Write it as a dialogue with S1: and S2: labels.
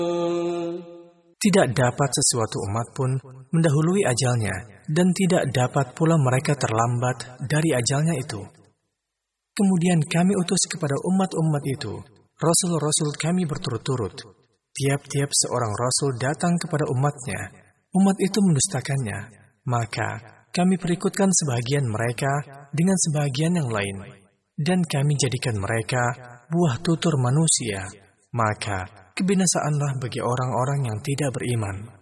S1: Tidak dapat sesuatu umat pun mendahului ajalnya, dan tidak dapat pula mereka terlambat dari ajalnya itu. Kemudian kami utus kepada umat-umat itu rasul-rasul kami berturut-turut. Tiap-tiap seorang rasul datang kepada umatnya, umat itu mendustakannya, maka kami perikutkan sebagian mereka dengan sebagian yang lain, dan kami jadikan mereka buah tutur manusia. Maka kebinasaanlah bagi orang-orang yang tidak beriman.